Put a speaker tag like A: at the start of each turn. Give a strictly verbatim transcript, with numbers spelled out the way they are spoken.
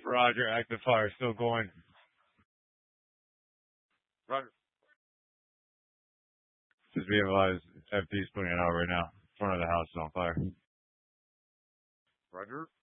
A: Roger, active fire still going. Roger. Just be advised, F D's putting it out right now. Front of the house is on fire. Roger.